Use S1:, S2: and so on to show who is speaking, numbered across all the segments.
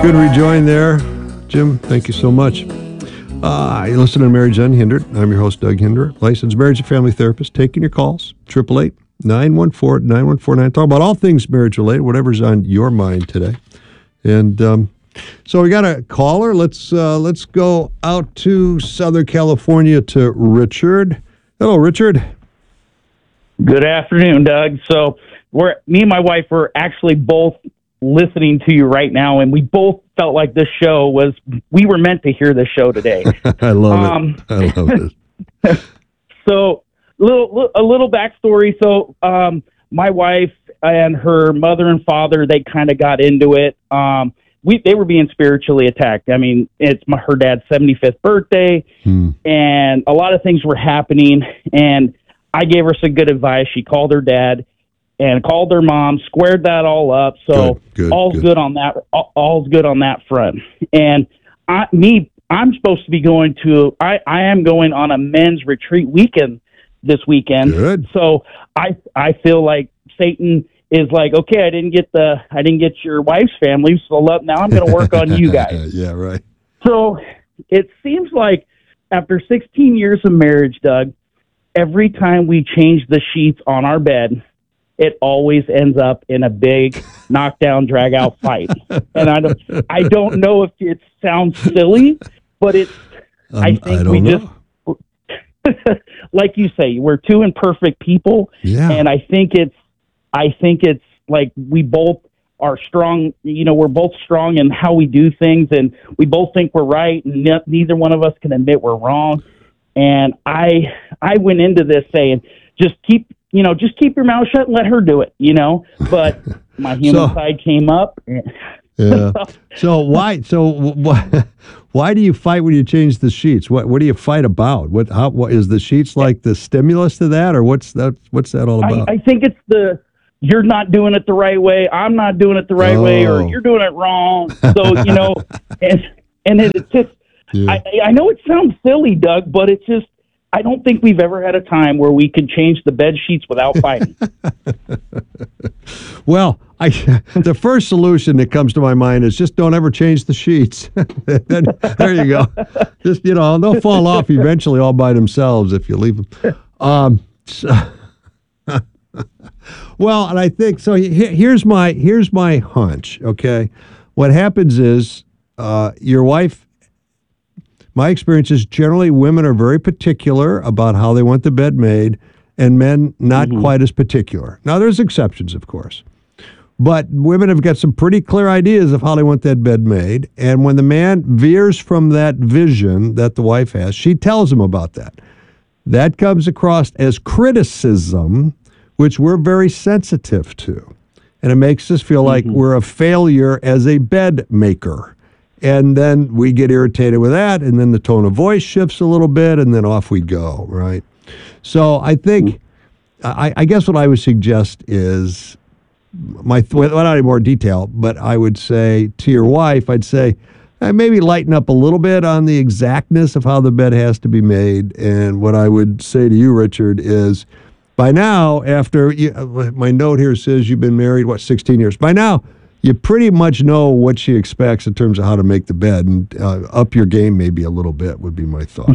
S1: Good rejoin there. Jim, thank you so much. You listen to Marriage Unhindered. I'm your host, Doug Hinder, licensed marriage and family therapist, taking your calls, 888-914-9149. Talk about all things marriage related, whatever's on your mind today. And so we got a caller. Let's go out to Southern California to Richard. Hello, Richard.
S2: Good afternoon, Doug. So me and my wife were actually both listening to you right now, and we both felt like we were meant to hear this show today.
S1: I love it. I love it.
S2: So a little backstory. So my wife and her mother and father, they kind of got into it. They were being spiritually attacked. I mean, it's her dad's 75th birthday, and a lot of things were happening, and I gave her some good advice. She called her dad and called their mom, squared that all up. So all's good on that. All's good on that front. And I'm supposed to be going to. I am going on a men's retreat weekend this weekend.
S1: Good.
S2: So I feel like Satan is like, okay, I didn't get your wife's family, so now I'm going to work on you guys.
S1: Yeah, right.
S2: So it seems like after 16 years of marriage, Doug, every time we change the sheets on our bed, it always ends up in a big knockdown, drag out fight. And I don't know if it sounds silly, but I think we just, like you say, we're two imperfect people.
S1: Yeah.
S2: And I think it's like we both are strong. You know, we're both strong in how we do things, and we both think we're right, and neither one of us can admit we're wrong. And I went into this saying, just keep your mouth shut and let her do it, But my human side came up.
S1: Yeah. So why do you fight when you change the sheets? What do you fight about? What is the sheets like the stimulus to that, or what's that all about?
S2: I think it's you're not doing it the right way. I'm not doing it the right way, or you're doing it wrong. So, and it's just, yeah. I know it sounds silly, Doug, but it's just, I don't think we've ever had a time where we could change the bed sheets without fighting.
S1: Well, the first solution that comes to my mind is just don't ever change the sheets. There you go. Just, they'll fall off eventually all by themselves if you leave them. Well, and I think, so here's my hunch, okay? What happens is your wife, my experience is generally women are very particular about how they want the bed made, and men not quite as particular. Now, there's exceptions, of course. But women have got some pretty clear ideas of how they want that bed made. And when the man veers from that vision that the wife has, she tells him about that. That comes across as criticism, which we're very sensitive to. And it makes us feel like we're a failure as a bed maker. And then we get irritated with that, and then the tone of voice shifts a little bit, and then off we go, right? So I think, I guess what I would suggest is, without any more detail, but I would say to your wife, I'd say, maybe lighten up a little bit on the exactness of how the bed has to be made. And what I would say to you, Richard, is by now, my note here says you've been married, 16 years. By now, you pretty much know what she expects in terms of how to make the bed, and up your game maybe a little bit would be my thought.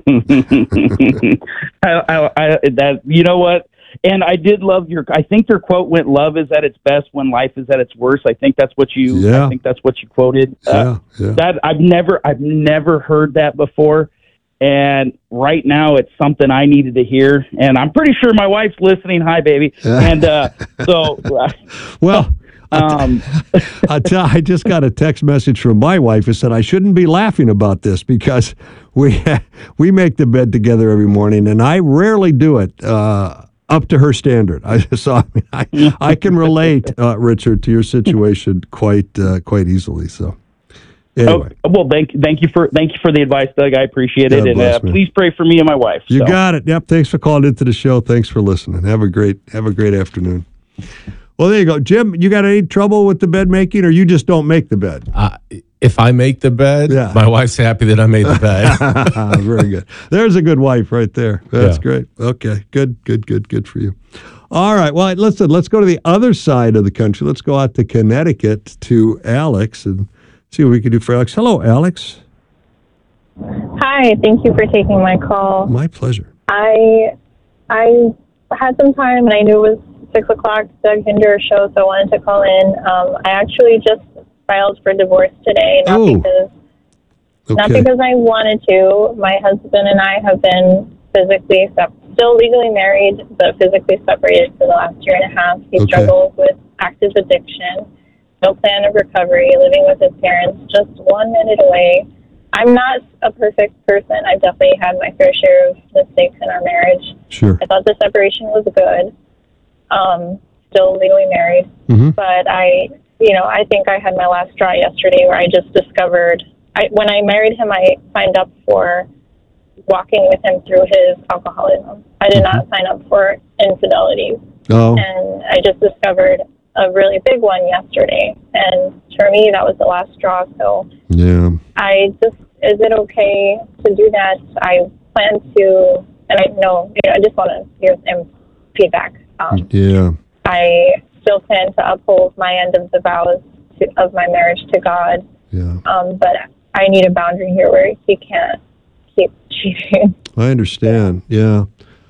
S2: You know what? And I did love I think your quote went, "Love is at its best when life is at its worst." I think that's what you quoted. That I've never heard that before. And right now it's something I needed to hear. And I'm pretty sure my wife's listening. Hi, baby. And
S1: well, I just got a text message from my wife who said I shouldn't be laughing about this because we make the bed together every morning, and I rarely do it up to her standard. I can relate, Richard, to your situation quite easily. So, anyway.
S2: Well, thank you for the advice, Doug. I appreciate it, and please pray for me and my wife.
S1: You got it. Yep. Thanks for calling into the show. Thanks for listening. Have a great afternoon. Well, there you go. Jim, you got any trouble with the bed making, or you just don't make the bed?
S3: If I make the bed, my wife's happy that I made the bed.
S1: Very good. There's a good wife right there. That's great. Okay, good for you. All right, well, listen, let's go to the other side of the country. Let's go out to Connecticut to Alex. And See what we can do for Alex. Hello, Alex.
S4: Hi, thank you for taking my call.
S1: My pleasure.
S4: I had some time, and I knew it was 6 o'clock, Doug Hinder show, so I wanted to call in. I actually just filed for divorce today, not because I wanted to. My husband and I have been still legally married, but physically separated for the last year and a half. He struggles with active addiction, no plan of recovery, living with his parents, just 1 minute away. I'm not a perfect person. I've definitely had my fair share of mistakes in our marriage.
S1: Sure.
S4: I thought the separation was good. Still legally married.
S1: Mm-hmm.
S4: But I think I had my last straw yesterday where I just discovered, when I married him, I signed up for walking with him through his alcoholism. I did not sign up for infidelity.
S1: Oh.
S4: And I just discovered a really big one yesterday. And for me, that was the last straw. So
S1: yeah.
S4: Is it okay to do that? I plan to, and I just want to hear some feedback.
S1: Yeah.
S4: I still plan to uphold my end of the vows of my marriage to God.
S1: Yeah.
S4: But I need a boundary here where he can't keep cheating.
S1: I understand. Yeah.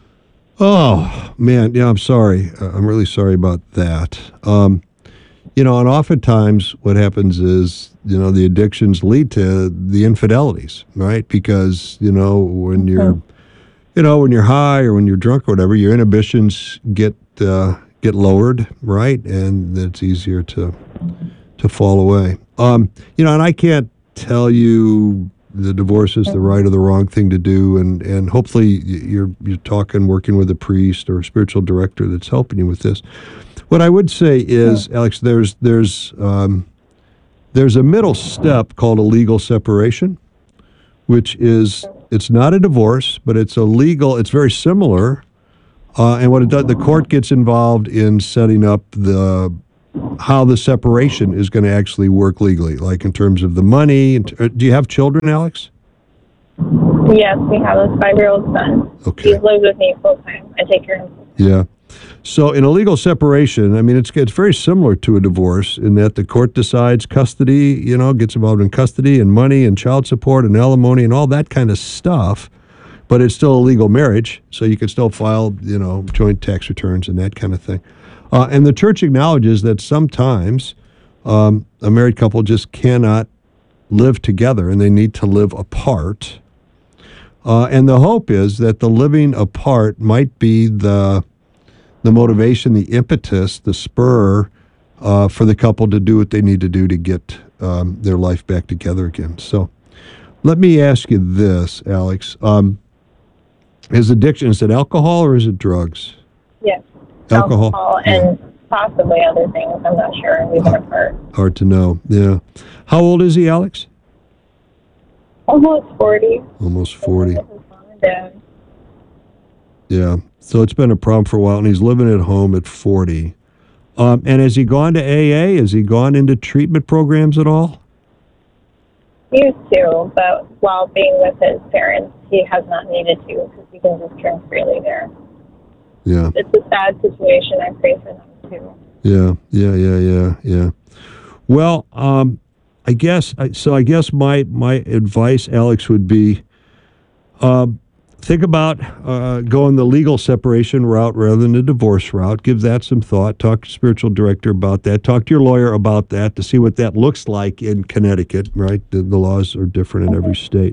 S1: Oh, man. Yeah, I'm sorry. I'm really sorry about that. And oftentimes what happens is, the addictions lead to the infidelities, right? Because, when you're, when you're high or when you're drunk or whatever, your inhibitions get lowered, right? And it's easier to fall away. And I can't tell you the divorce is the right or the wrong thing to do, and hopefully you're working with a priest or a spiritual director that's helping you with this. What I would say is, Alex, there's a middle step called a legal separation, which is, it's not a divorce, but it's it's very similar. And what it does, the court gets involved in setting up how the separation is going to actually work legally, like in terms of the money. Do you have children, Alex?
S4: Yes, we have a 5-year-old son.
S1: Okay.
S4: He lives with me full time. I take care of him.
S1: Yeah. So in a legal separation, I mean, it's very similar to a divorce in that the court decides custody, gets involved in custody and money and child support and alimony and all that kind of stuff. But it's still a legal marriage, so you can still file, joint tax returns and that kind of thing. And the church acknowledges that sometimes a married couple just cannot live together and they need to live apart. And the hope is that the living apart might be the motivation, the impetus, the spur for the couple to do what they need to do to get their life back together again. So let me ask you this, Alex. Is addiction, is it alcohol or is it drugs?
S4: Yes.
S1: Alcohol
S4: and possibly other things. I'm not sure. We've been apart.
S1: Hard to know. Yeah. How old is he, Alex?
S4: Almost 40.
S1: Almost 40.
S4: Yeah.
S1: Yeah. So it's been a problem for a while, and he's living at home at 40. And has he gone to AA? Has he gone into treatment programs at all?
S4: He used to, but while being with his parents, he has not needed to because he can just drink freely there.
S1: Yeah.
S4: It's a sad situation. I pray for them too.
S1: Yeah. Well, I guess my advice, Alex, would be think about going the legal separation route rather than the divorce route. Give that some thought. Talk to your spiritual director about that. Talk to your lawyer about that to see what that looks like in Connecticut, right? The laws are different in every state.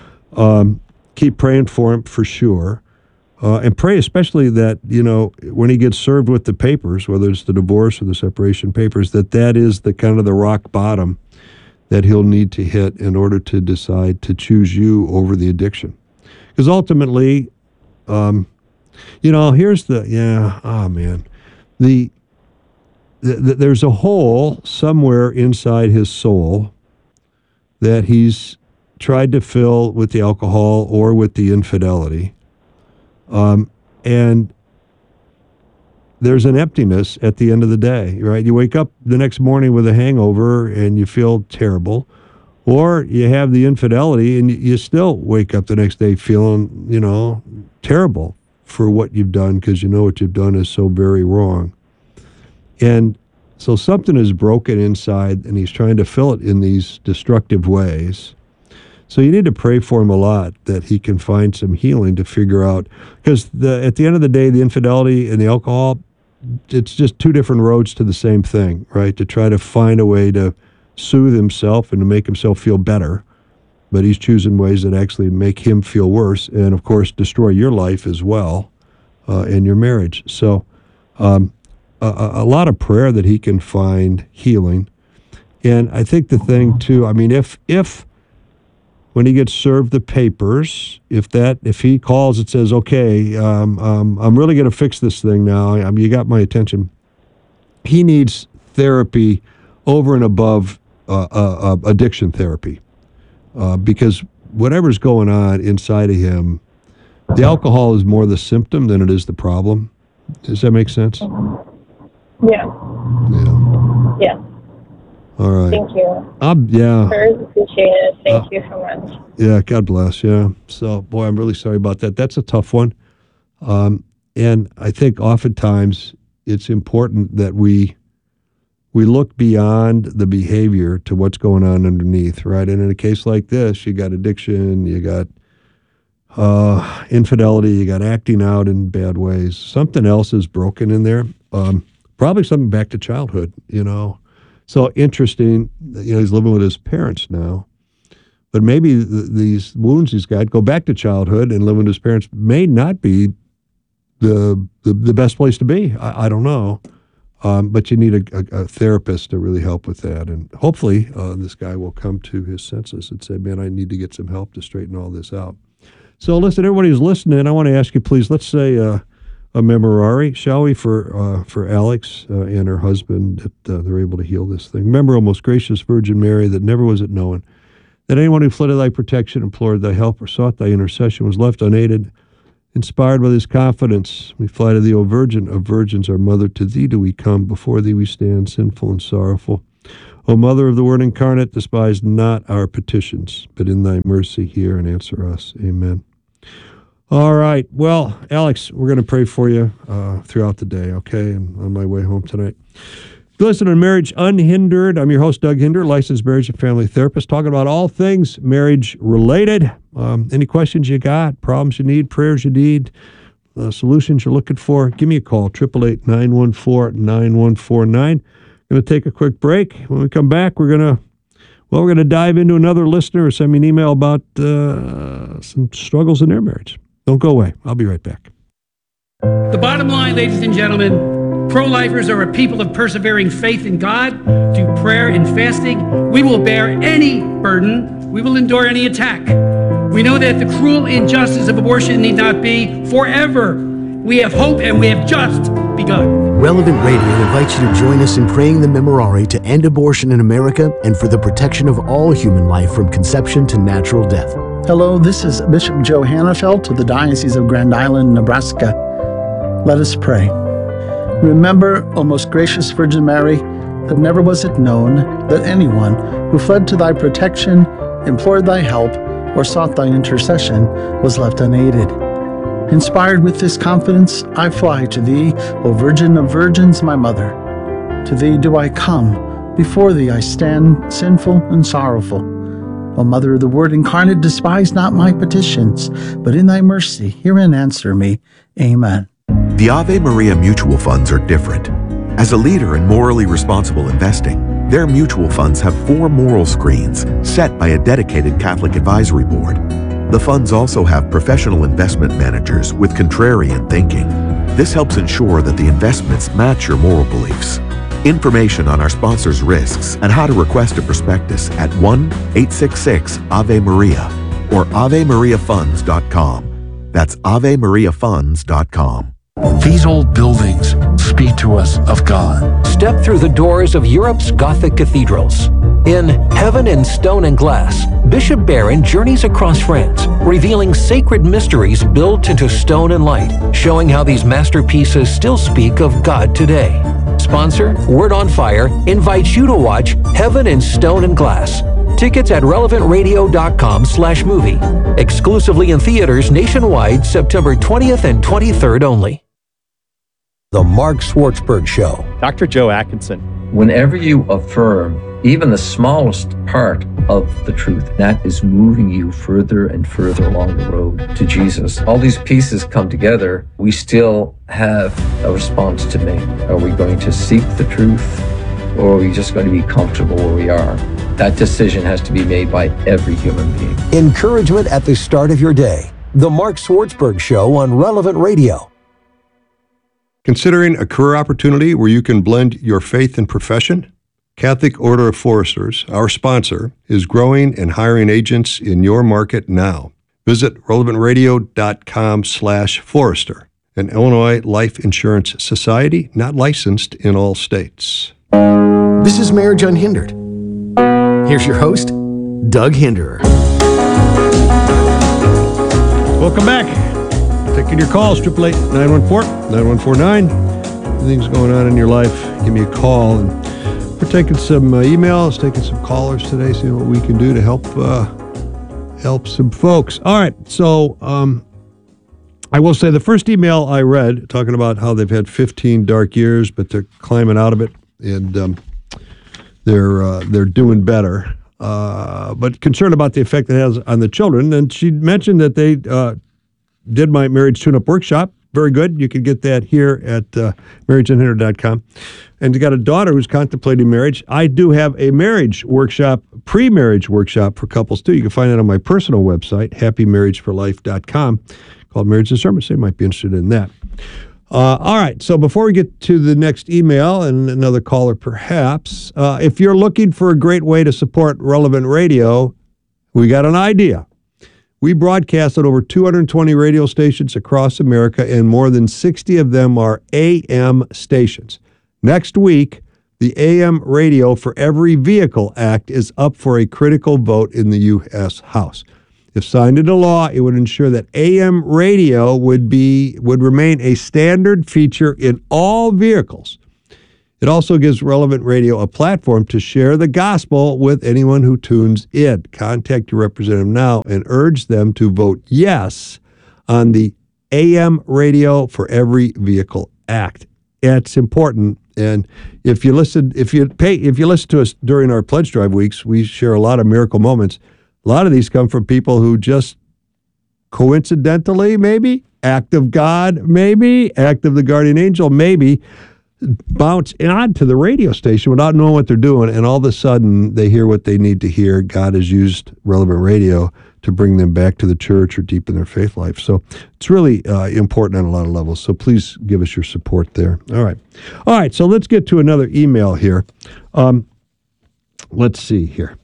S1: Keep praying for him for sure. And pray especially that, when he gets served with the papers, whether it's the divorce or the separation papers, that is the kind of the rock bottom that he'll need to hit in order to decide to choose you over the addiction. Because ultimately, here's there's a hole somewhere inside his soul that he's tried to fill with the alcohol or with the infidelity. And there's an emptiness at the end of the day, right? You wake up the next morning with a hangover and you feel terrible, or you have the infidelity and you still wake up the next day feeling, terrible for what you've done because you know what you've done is so very wrong. And So something is broken inside, and he's trying to fill it in these destructive ways. So you need to pray for him a lot that he can find some healing to figure out, because at the end of the day, the infidelity and the alcohol, it's just two different roads to the same thing, right? To try to find a way to soothe himself and to make himself feel better. But he's choosing ways that actually make him feel worse and, of course, destroy your life as well and your marriage. So a lot of prayer that he can find healing. And I think the thing, too, I mean, if when he gets served the papers, if he calls and says, okay, I'm really going to fix this thing now, you got my attention, he needs therapy over and above addiction therapy. Because whatever's going on inside of him, the alcohol is more the symptom than it is the problem. Does that make sense?
S4: Yeah. Yeah.
S1: All right.
S4: Thank you.
S1: Yeah.
S4: Prayers appreciated. Thank you so much.
S1: Yeah, God bless. Yeah. So, boy, I'm really sorry about that. That's a tough one. And I think oftentimes it's important that we look beyond the behavior to what's going on underneath, right? And in a case like this, you got addiction, you got infidelity, you got acting out in bad ways. Something else is broken in there. Probably something back to childhood, So interesting, he's living with his parents now. But maybe these wounds he's got go back to childhood, and living with his parents may not be the best place to be. I don't know. But you need a therapist to really help with that. And hopefully this guy will come to his senses and say, man, I need to get some help to straighten all this out. So listen, everybody who's listening, I want to ask you, please, let's say a memorare, shall we, for Alex and her husband, that they're able to heal this thing. Remember, O most gracious Virgin Mary, that never was it known that anyone who fled to thy protection, implored thy help, or sought thy intercession was left unaided. Inspired by this confidence, we fly to thee, O Virgin of Virgins, our Mother. To thee do we come, before thee we stand, sinful and sorrowful. O Mother of the Word incarnate, despise not our petitions, but in thy mercy hear and answer us. Amen. All right. Well, Alex, we're going to pray for you throughout the day, okay, and on my way home tonight. Listen to Marriage Unhindered. I'm your host, Doug Hinder, licensed marriage and family therapist, talking about all things marriage-related. Any questions you got, problems you need, prayers you need, solutions you're looking for, give me a call, 888-914-9149. Going to take a quick break. When we come back, we're going to dive into another listener or send me an email about some struggles in their marriage. Don't go away. I'll be right back.
S5: The bottom line, ladies and gentlemen, pro-lifers are a people of persevering faith in God, through prayer and fasting. We will bear any burden. We will endure any attack. We know that the cruel injustice of abortion need not be forever. We have hope, and we have just begun.
S6: Relevant Radio invites you to join us in praying the Memorare to end abortion in America and for the protection of all human life from conception to natural death.
S7: Hello, this is Bishop Joe Hannafelt of the Diocese of Grand Island, Nebraska. Let us pray. Remember, O most gracious Virgin Mary, that never was it known that anyone who fled to thy protection, implored thy help, or sought thy intercession was left unaided. Inspired with this confidence, I fly to thee, O Virgin of Virgins, my Mother. To thee do I come, before thee I stand, sinful and sorrowful. O Mother of the Word incarnate, despise not my petitions, but in thy mercy hear and answer me. Amen.
S8: The Ave Maria mutual funds are different. As a leader in morally responsible investing, their mutual funds have 4 moral screens set by a dedicated Catholic advisory board. The funds also have professional investment managers with contrarian thinking. This helps ensure that the investments match your moral beliefs. Information on our sponsors' risks and how to request a prospectus at 1-866-AVE-MARIA or AveMariaFunds.com. That's AveMariaFunds.com.
S9: These old buildings speak to us of God.
S10: Step through the doors of Europe's Gothic cathedrals. In Heaven in Stone and Glass, Bishop Barron journeys across France, revealing sacred mysteries built into stone and light, showing how these masterpieces still speak of God today. Sponsor, Word on Fire, invites you to watch Heaven in Stone and Glass. Tickets at relevantradio.com/movie. Exclusively in theaters nationwide, September 20th and 23rd only. The Mark Schwartzberg Show.
S11: Dr. Joe Atkinson. Whenever you affirm even the smallest part of the truth, that is moving you further and further along the road to Jesus. All these pieces come together. We still have a response to make. Are we going to seek the truth, or are we just going to be comfortable where we are? That decision has to be made by every human being.
S10: Encouragement at the start of your day. The Mark Swartzberg Show on Relevant Radio.
S1: Considering a career opportunity where you can blend your faith and profession? Catholic Order of Foresters, our sponsor, is growing and hiring agents in your market now. Visit relevantradio.com/Forester, an Illinois Life Insurance Society not licensed in all states.
S6: This is Marriage Unhindered. Here's your host, Doug Hinderer.
S1: Welcome back. Taking your calls, 888-914-9149. Anything's going on in your life, give me a call. And we're taking some emails, taking some callers today, seeing what we can do to help some folks. All right, so I will say the first email I read, talking about how they've had 15 dark years, but they're climbing out of it, and they're doing better. But concerned about the effect it has on the children. And she mentioned that they did my marriage tune-up workshop. Very good. You can get that here at marriageunhindered.com. And you got a daughter who's contemplating marriage. I do have a marriage workshop, pre-marriage workshop for couples too. You can find that on my personal website, happymarriageforlife.com, called Marriage and Sermons. So you might be interested in that. All right, so before we get to the next email and another caller perhaps, if you're looking for a great way to support Relevant Radio, we got an idea. We broadcast at over 220 radio stations across America, and more than 60 of them are AM stations. Next week, the AM Radio for Every Vehicle Act is up for a critical vote in the U.S. House. If signed into law, it would ensure that AM radio would remain a standard feature in all vehicles. It also gives Relevant Radio a platform to share the gospel with anyone who tunes in. Contact your representative now and urge them to vote yes on the AM Radio for Every Vehicle Act. It's important. And if you listen to us during our pledge drive weeks, we share a lot of miracle moments. A lot of these come from people who just coincidentally, maybe, act of God, maybe, act of the guardian angel, maybe, bounce on to the radio station without knowing what they're doing, and all of a sudden they hear what they need to hear. God has used Relevant Radio to bring them back to the church or deepen their faith life. So it's really important on a lot of levels. So please give us your support there. All right. So let's get to another email here. Let's see here.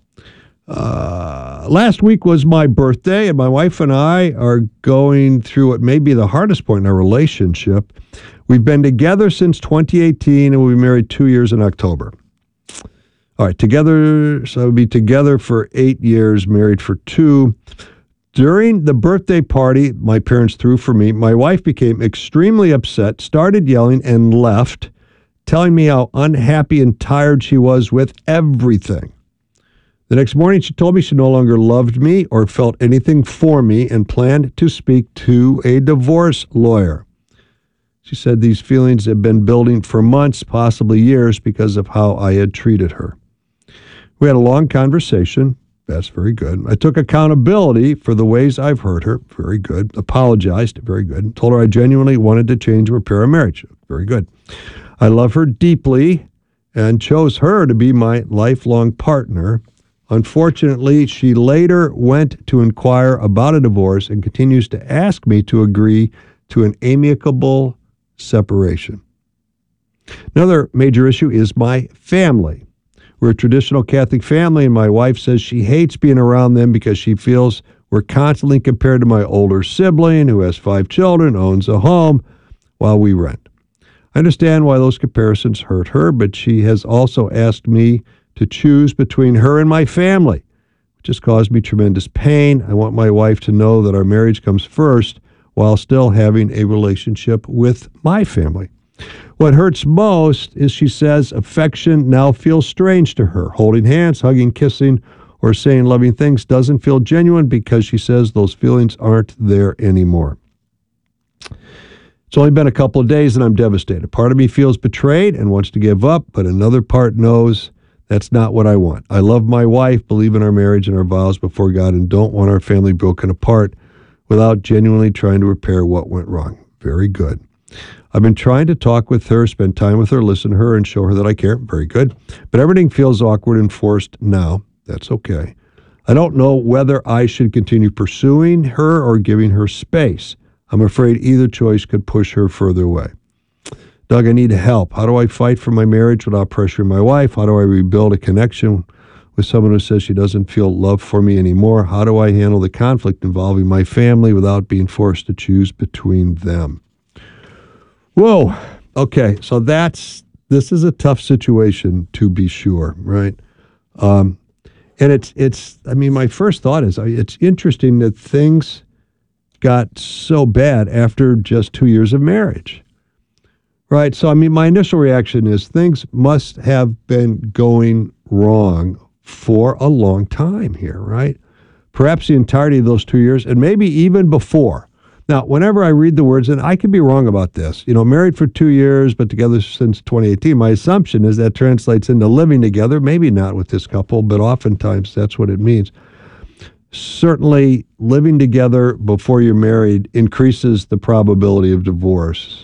S1: Last week was my birthday, and my wife and I are going through what may be the hardest point in our relationship. We've been together since 2018, and we'll be married 2 years in October. All right, together, so we'll be together for 8 years, married for 2. During the birthday party my parents threw for me, my wife became extremely upset, started yelling, and left, telling me how unhappy and tired she was with everything. The next morning, she told me she no longer loved me or felt anything for me and planned to speak to a divorce lawyer. She said these feelings had been building for months, possibly years, because of how I had treated her. We had a long conversation. That's very good. I took accountability for the ways I've hurt her. Very good. Apologized. Very good. Told her I genuinely wanted to change and repair our marriage. Very good. I love her deeply and chose her to be my lifelong partner. Unfortunately, she later went to inquire about a divorce and continues to ask me to agree to an amicable separation. Another major issue is my family. We're a traditional Catholic family, and my wife says she hates being around them because she feels we're constantly compared to my older sibling who has 5 children, owns a home, while we rent. I understand why those comparisons hurt her, but she has also asked me to choose between her and my family, which has caused me tremendous pain. I want my wife to know that our marriage comes first while still having a relationship with my family. What hurts most is, she says, affection now feels strange to her. Holding hands, hugging, kissing, or saying loving things doesn't feel genuine because she says those feelings aren't there anymore. It's only been a couple of days and I'm devastated. Part of me feels betrayed and wants to give up, but another part knows that's not what I want. I love my wife, believe in our marriage and our vows before God, and don't want our family broken apart without genuinely trying to repair what went wrong. Very good. I've been trying to talk with her, spend time with her, listen to her, and show her that I care. Very good. But everything feels awkward and forced now. That's okay. I don't know whether I should continue pursuing her or giving her space. I'm afraid either choice could push her further away. Doug, I need help. How do I fight for my marriage without pressuring my wife? How do I rebuild a connection with someone who says she doesn't feel love for me anymore? How do I handle the conflict involving my family without being forced to choose between them? Whoa. Okay, so this is a tough situation to be sure, right? And it's. I mean, my first thought is it's interesting that things got so bad after just 2 years of marriage, right? So, I mean, my initial reaction is things must have been going wrong for a long time here, right? Perhaps the entirety of those 2 years, and maybe even before. Now, whenever I read the words, and I could be wrong about this, married for 2 years, but together since 2018, my assumption is that translates into living together, maybe not with this couple, but oftentimes that's what it means. Certainly, living together before you're married increases the probability of divorce.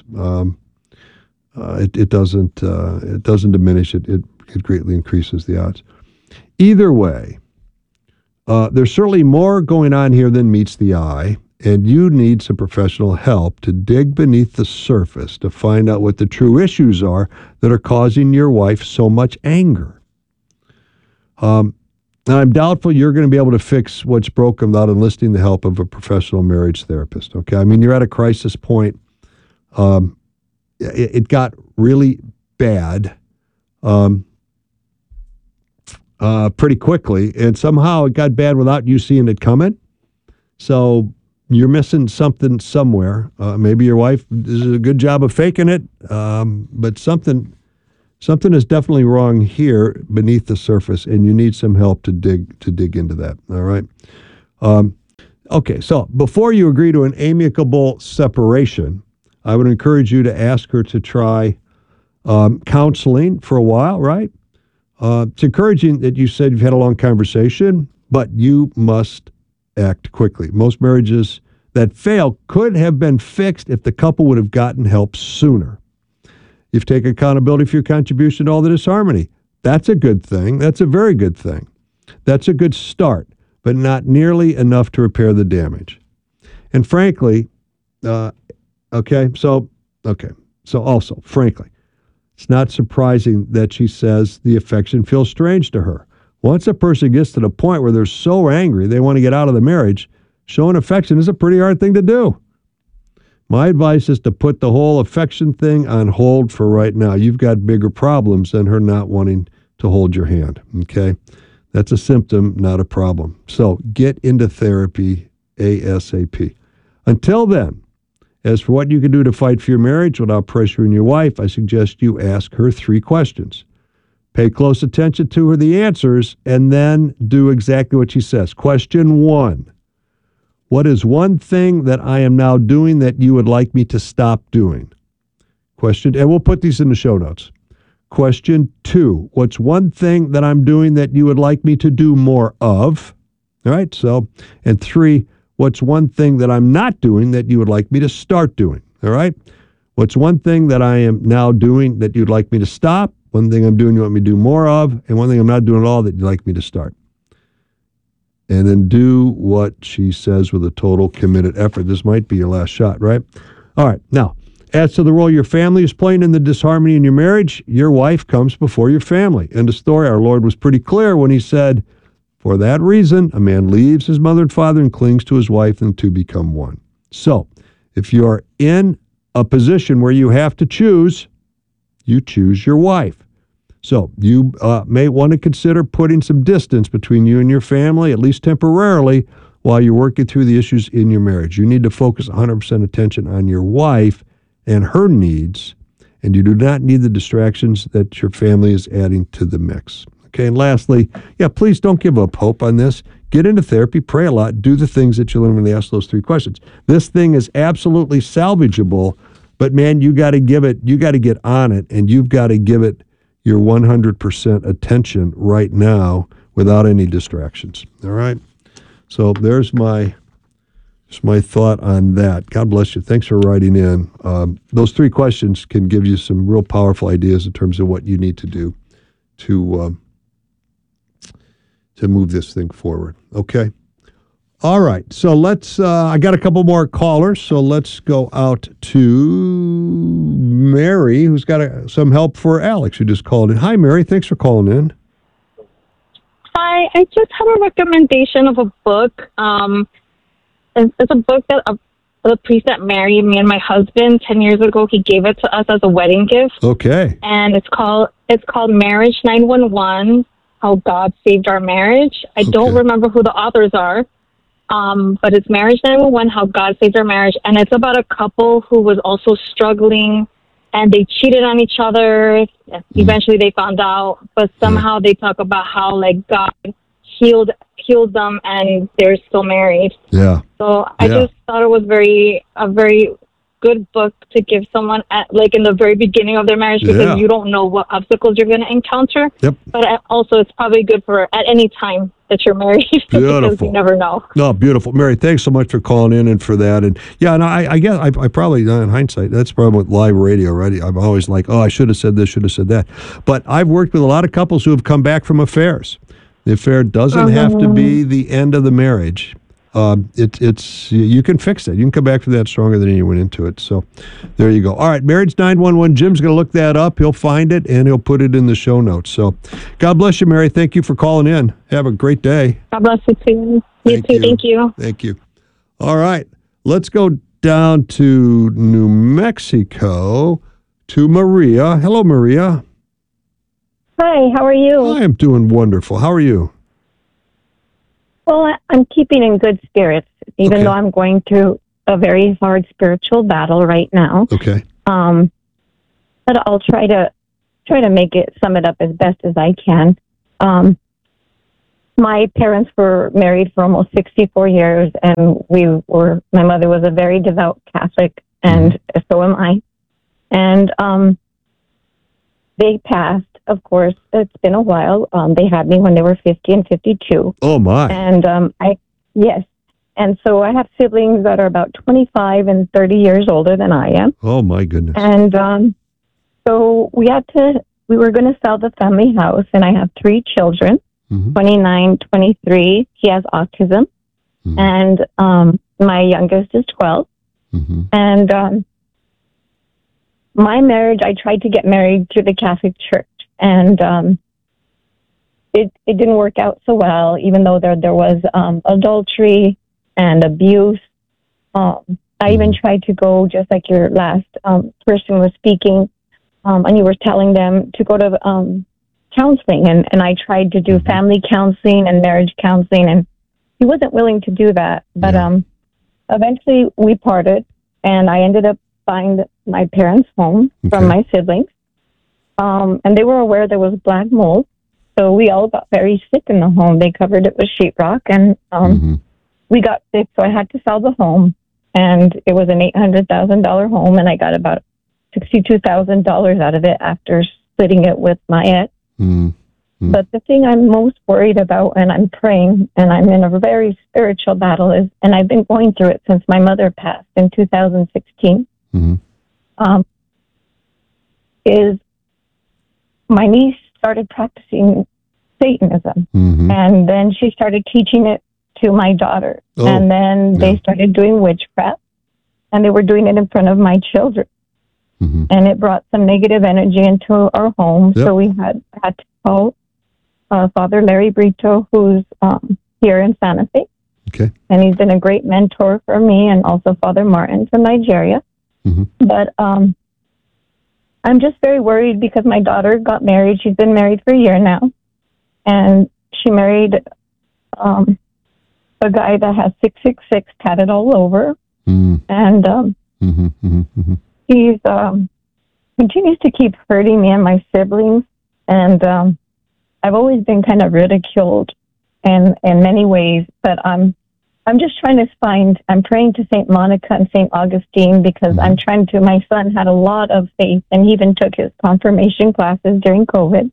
S1: It doesn't diminish it. It greatly increases the odds. Either way, there's certainly more going on here than meets the eye, and you need some professional help to dig beneath the surface to find out what the true issues are that are causing your wife so much anger. And I'm doubtful you're going to be able to fix what's broken without enlisting the help of a professional marriage therapist, okay? I mean, you're at a crisis point. It got really bad pretty quickly, and somehow it got bad without you seeing it coming. So you're missing something somewhere. Maybe your wife does a good job of faking it, but something is definitely wrong here beneath the surface, and you need some help to dig into that. All right. Okay. So before you agree to an amicable separation, I would encourage you to ask her to try counseling for a while. Right. It's encouraging that you said you've had a long conversation, but you must act quickly. Most marriages that fail could have been fixed if the couple would have gotten help sooner. You've taken accountability for your contribution to all the disharmony. That's a good thing. That's a very good thing. That's a good start, but not nearly enough to repair the damage. And frankly, so frankly, it's not surprising that she says the affection feels strange to her. Once a person gets to the point where they're so angry they want to get out of the marriage, showing affection is a pretty hard thing to do. My advice is to put the whole affection thing on hold for right now. You've got bigger problems than her not wanting to hold your hand, okay? That's a symptom, not a problem. So get into therapy ASAP. Until then, as for what you can do to fight for your marriage without pressuring your wife, I suggest you ask her 3 questions. Pay close attention to her, the answers, and then do exactly what she says. Question 1. What is one thing that I am now doing that you would like me to stop doing? Question, and we'll put these in the show notes. Question 2, what's one thing that I'm doing that you would like me to do more of? All right, so, and 3, what's one thing that I'm not doing that you would like me to start doing? All right, what's one thing that I am now doing that you'd like me to stop? One thing I'm doing you want me to do more of, and one thing I'm not doing at all that you'd like me to start. And then do what she says with a total committed effort. This might be your last shot, right? All right. Now, as to the role your family is playing in the disharmony in your marriage, your wife comes before your family. End of story. Our Lord was pretty clear when he said, for that reason, a man leaves his mother and father and clings to his wife, and the two become one. So, if you're in a position where you have to choose, you choose your wife. So you may want to consider putting some distance between you and your family, at least temporarily, while you're working through the issues in your marriage. You need to focus 100% attention on your wife and her needs, and you do not need the distractions that your family is adding to the mix. Okay, and lastly, please don't give up hope on this. Get into therapy, pray a lot, do the things that you learn when they ask those 3 questions. This thing is absolutely salvageable, but But man, you got to get on it, and you've got to give it your 100% attention right now without any distractions. All right? So there's my thought on that. God bless you. Thanks for writing in. Those 3 questions can give you some real powerful ideas in terms of what you need to do to move this thing forward. Okay? All right. So let's, I got a couple more callers, so let's go out to Mary, who's got some help for Alex, who just called in. Hi, Mary. Thanks for calling in.
S12: Hi. I just have a recommendation of a book. It's a book that the priest that married me and my husband 10 years ago, he gave it to us as a wedding gift.
S1: Okay.
S12: And it's called Marriage 911, How God Saved Our Marriage. I don't remember who the authors are, but it's Marriage 911, How God Saved Our Marriage. And it's about a couple who was also struggling, and they cheated on each other. Eventually they found out, but somehow they talk about how like God healed them and they're still married.
S1: Yeah.
S12: So I just thought it was a very good book to give someone in the very beginning of their marriage, because you don't know what obstacles you're going to encounter.
S1: Yep.
S12: But also it's probably good for at any time that you're married. Because you never know.
S1: No, beautiful. Mary, thanks so much for calling in and for that. And yeah, and I guess I probably, in hindsight, that's probably with live radio, right? I'm always like, I should have said this, should have said that. But I've worked with a lot of couples who have come back from affairs. The affair doesn't have to be the end of the marriage. It's you can fix it. You can come back from that stronger than you went into it. So there you go. All right, Marriage 911. Jim's going to look that up. He'll find it, and he'll put it in the show notes. So God bless you, Mary. Thank you for calling in. Have a great day.
S12: God bless you, too. You too. Thank you.
S1: Thank you. All right, let's go down to New Mexico to Maria. Hello, Maria.
S13: Hi, how are you?
S1: I am doing wonderful. How are you?
S13: Well, I'm keeping in good spirits, even though I'm going through a very hard spiritual battle right now.
S1: Okay.
S13: But I'll try to sum it up as best as I can. My parents were married for almost 64 years, and my mother was a very devout Catholic, and so am I. And they passed. Of course, it's been a while. They had me when they were 50 and 52.
S1: Oh, my.
S13: And yes. And so I have siblings that are about 25 and 30 years older than I am.
S1: Oh, my goodness.
S13: And so we were going to sell the family house, and I have 3 children, 29, 23. He has autism. And my youngest is 12. And my marriage, I tried to get married to the Catholic Church. And it didn't work out so well, even though there was adultery and abuse. I even tried to go, just like your last person was speaking, and you were telling them to go to counseling. And I tried to do family counseling and marriage counseling, and he wasn't willing to do that. But eventually we parted, and I ended up buying my parents' home from my siblings. And they were aware there was black mold, so we all got very sick in the home. They covered it with sheetrock, and we got sick, so I had to sell the home. And it was an $800,000 home, and I got about $62,000 out of it after splitting it with my ex. But the thing I'm most worried about, and I'm praying, and I'm in a very spiritual battle, is, and I've been going through it since my mother passed in 2016, is my niece started practicing Satanism, and then she started teaching it to my daughter, and then they started doing witchcraft, and they were doing it in front of my children, and it brought some negative energy into our home. So we had to call Father Larry Brito, who's here in Santa Fe, and he's been a great mentor for me, and also Father Martin from Nigeria. But I'm just very worried because my daughter got married. She's been married for a year now. And she married a guy that has 666 tatted all over. And he continues to keep hurting me and my siblings. And I've always been kind of ridiculed in many ways. But I'm just trying to I'm praying to St. Monica and St. Augustine because I'm trying to, my son had a lot of faith and he even took his confirmation classes during COVID.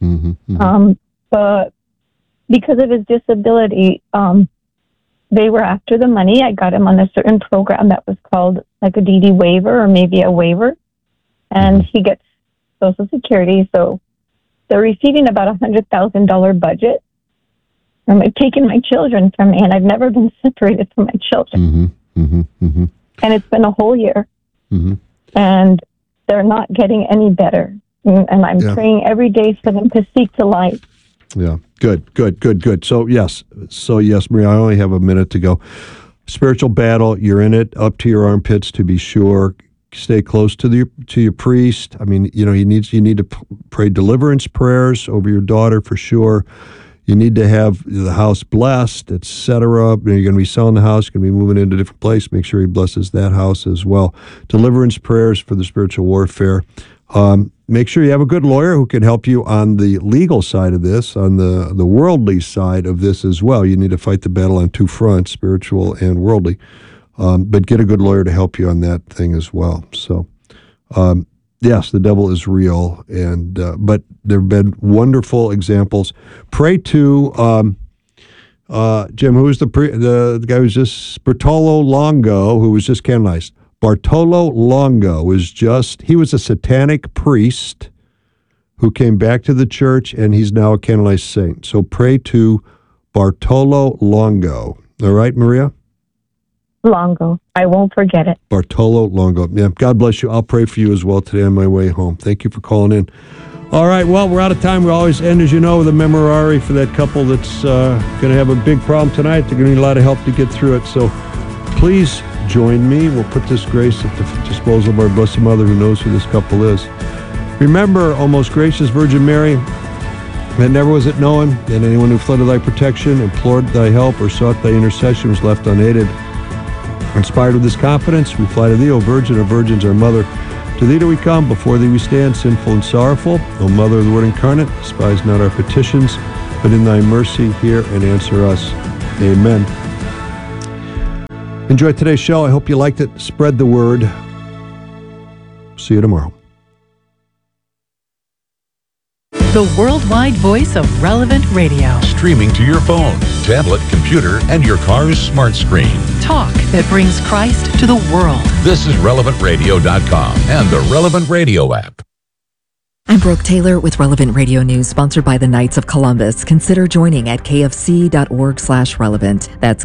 S13: But because of his disability, they were after the money. I got him on a certain program that was called like a DD waiver or maybe a waiver. And he gets Social Security. So they're receiving about $100,000 budget. And they've taken my children from me, and I've never been separated from my children. And it's been a whole year, and they're not getting any better. And I'm praying every day for them to seek the light.
S1: Yeah, good. So yes, Maria, I only have a minute to go. Spiritual battle, you're in it up to your armpits, to be sure. Stay close to your priest. I mean, you need to pray deliverance prayers over your daughter for sure. You need to have the house blessed, etc. You're going to be selling the house, you're going to be moving into a different place. Make sure he blesses that house as well. Deliverance prayers for the spiritual warfare. Make sure you have a good lawyer who can help you on the legal side of this, on the worldly side of this as well. You need to fight the battle on two fronts, spiritual and worldly. But get a good lawyer to help you on that thing as well. So, yes, the devil is real, but there have been wonderful examples. Pray to Jim, who was the guy who was just Bartolo Longo, who was just canonized. Bartolo Longo he was a satanic priest who came back to the church, and he's now a canonized saint. So pray to Bartolo Longo. All right, Maria?
S13: Longo. I won't forget it.
S1: Bartolo Longo. Yeah, God bless you. I'll pray for you as well today on my way home. Thank you for calling in. All right, well, we're out of time. We always end, as you know, with a memorare for that couple that's going to have a big problem tonight. They're going to need a lot of help to get through it. So please join me. We'll put this grace at the disposal of our Blessed Mother, who knows who this couple is. Remember, O most gracious Virgin Mary, that never was it known that anyone who fled to thy protection, implored thy help, or sought thy intercession was left unaided. Inspired with this confidence, we fly to thee, O Virgin of Virgins, our Mother. To thee do we come, before thee we stand, sinful and sorrowful. O Mother of the Word incarnate, despise not our petitions, but in thy mercy hear and answer us. Amen. Enjoy today's show. I hope you liked it. Spread the word. See you tomorrow.
S14: The worldwide voice of Relevant Radio.
S15: Streaming to your phone, tablet, computer, and your car's smart screen.
S14: Talk that brings Christ to the world.
S15: This is RelevantRadio.com and the Relevant Radio app.
S16: I'm Brooke Taylor with Relevant Radio News, sponsored by the Knights of Columbus. Consider joining at kfc.org/relevant. That's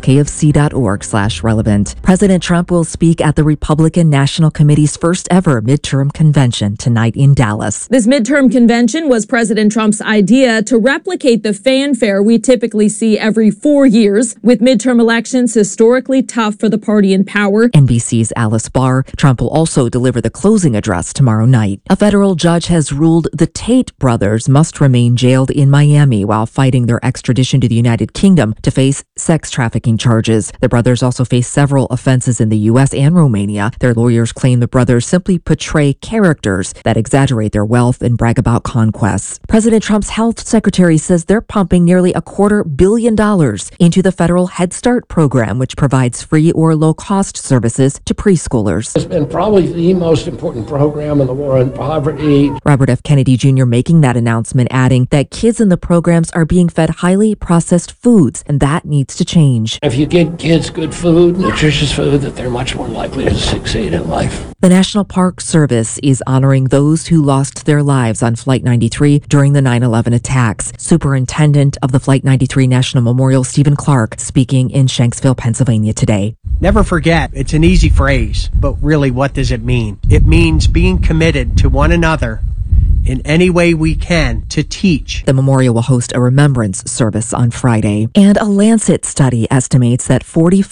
S16: kfc.org/relevant. President Trump will speak at the Republican National Committee's first ever midterm convention tonight in Dallas.
S17: This midterm convention was President Trump's idea to replicate the fanfare we typically see every 4 years, with midterm elections historically tough for the party in power.
S16: NBC's Alice Barr. Trump will also deliver the closing address tomorrow night. A federal judge has ruled the Tate brothers must remain jailed in Miami while fighting their extradition to the United Kingdom to face sex trafficking charges. The brothers also face several offenses in the U.S. and Romania. Their lawyers claim the brothers simply portray characters that exaggerate their wealth and brag about conquests. President Trump's health secretary says they're pumping nearly $250 million into the federal Head Start program, which provides free or low-cost services to preschoolers.
S18: It's been probably the most important program in the war on poverty.
S16: Robert F. Kennedy Jr. making that announcement, adding that kids in the programs are being fed highly processed foods, and that needs to change.
S18: If you give kids good food, nutritious food, that they're much more likely to succeed in life.
S16: The National Park Service is honoring those who lost their lives on Flight 93 during the 9/11 attacks. Superintendent of the Flight 93 National Memorial, Stephen Clark, speaking in Shanksville, Pennsylvania today.
S19: Never forget, it's an easy phrase, but really what does it mean? It means being committed to one another in any way we can to teach.
S16: The memorial will host a remembrance service on Friday. And a Lancet study estimates that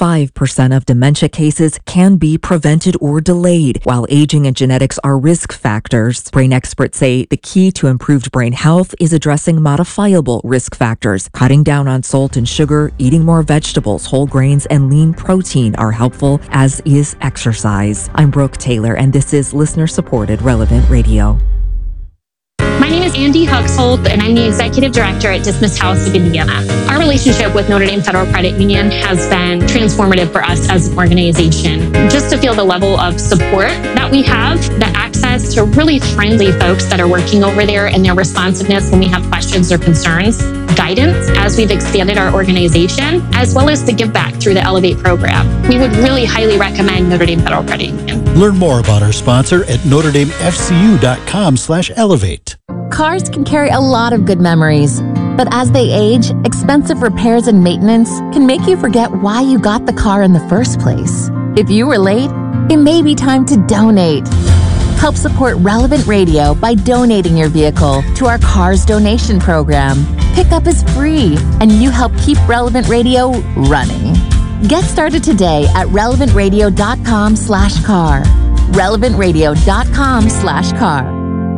S16: 45% of dementia cases can be prevented or delayed. While aging and genetics are risk factors, brain experts say the key to improved brain health is addressing modifiable risk factors. Cutting down on salt and sugar, eating more vegetables, whole grains, and lean protein are helpful, as is exercise. I'm Brooke Taylor, and this is listener-supported Relevant Radio.
S20: My name is Andy Huxholt, and I'm the Executive Director at Dismiss House of Indiana. Our relationship with Notre Dame Federal Credit Union has been transformative for us as an organization. Just to feel the level of support that we have, the access to really friendly folks that are working over there, and their responsiveness when we have questions or concerns, guidance as we've expanded our organization, as well as the give back through the Elevate program. We would really highly recommend Notre Dame Federal Credit Union.
S21: Learn more about our sponsor at NotreDameFCU.com/elevate.
S22: Cars can carry a lot of good memories, but as they age, expensive repairs and maintenance can make you forget why you got the car in the first place. If you were late, it may be time to donate. Help support Relevant Radio by donating your vehicle to our Cars Donation Program. Pickup is free, and you help keep Relevant Radio running. Get started today at relevantradio.com/car. relevantradio.com/car.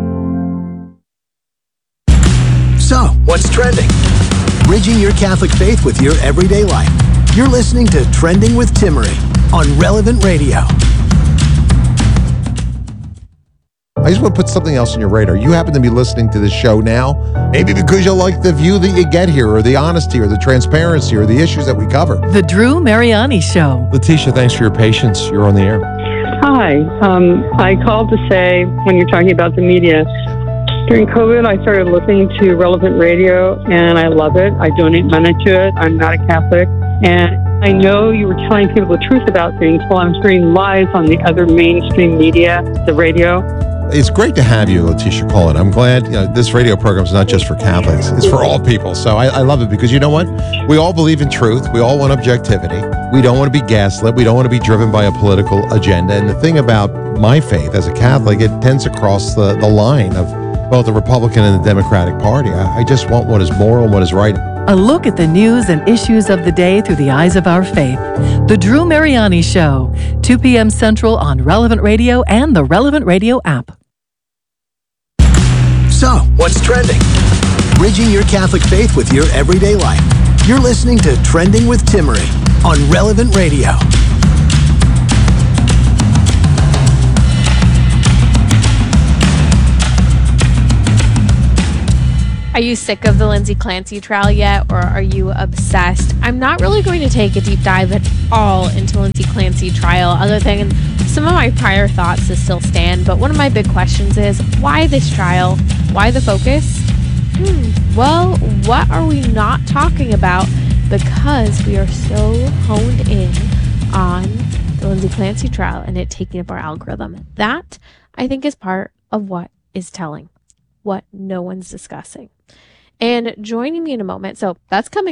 S6: So, what's trending? Bridging your Catholic faith with your everyday life. You're listening to Trending with Timmerie on Relevant Radio.
S23: I just want to put something else on your radar. You happen to be listening to this show now, maybe because you like the view that you get here, or the honesty, or the transparency, or the issues that we cover.
S14: The Drew Mariani Show.
S3: Letitia, thanks for your patience. You're on the air.
S24: Hi. I called to say, when you're talking about the media, during COVID, I started listening to Relevant Radio, and I love it. I donate money to it. I'm not a Catholic. And I know you were telling people the truth about things while I'm hearing lies on the other mainstream media, the radio.
S23: It's great to have you, Letitia, call it. I'm glad this radio program is not just for Catholics. It's for all people. So I love it because you know what? We all believe in truth. We all want objectivity. We don't want to be gaslit. We don't want to be driven by a political agenda. And the thing about my faith as a Catholic, it tends to cross the line of both the Republican and the Democratic Party. I just want what is moral and what is right.
S14: A look at the news and issues of the day through the eyes of our faith. The Drew Mariani Show, 2 p.m. Central on Relevant Radio and the Relevant Radio app.
S6: So, what's trending? Bridging your Catholic faith with your everyday life. You're listening to Trending with Timmerie on Relevant Radio.
S25: Are you sick of the Lindsay Clancy trial yet, or are you obsessed? I'm not really going to take a deep dive at all into Lindsay Clancy trial, other than some of my prior thoughts that still stand. But one of my big questions is, why this trial? Why the focus? Well, what are we not talking about because we are so honed in on the Lindsay Clancy trial and it taking up our algorithm? That, I think, is part of what is telling, what no one's discussing. And joining me in a moment, so that's coming